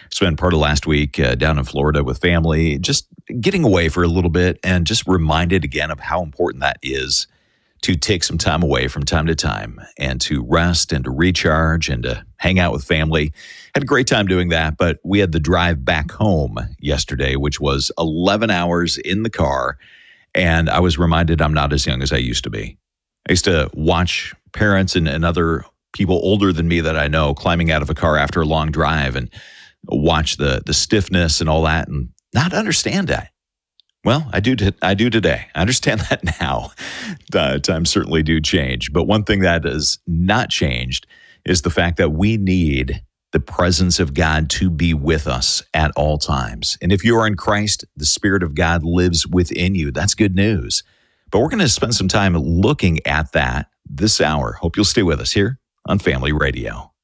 Spent part of last week down in Florida with family, just getting away for a little bit and just reminded again of how important that is to take some time away from time to time and to rest and to recharge and to hang out with family. Had a great time doing that, but we had the drive back home yesterday, which was 11 hours in the car. And I was reminded I'm not as young as I used to be. I used to watch parents and other people older than me that I know climbing out of a car after a long drive and watch the stiffness and all that and not understand that. Well, I do today. I understand that now. Times certainly do change. But one thing that has not changed is the fact that we need the presence of God to be with us at all times. And if you are in Christ, the Spirit of God lives within you. That's good news. But we're going to spend some time looking at that this hour. Hope you'll stay with us here on Family Radio.